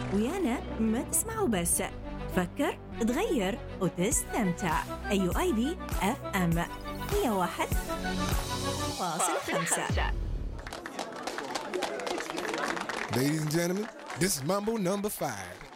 ويانا ما تسمعوا بس، فكر تغير وتستمتع. AUID FM 101.5. Ladies and gentlemen, this is Mambo number 5.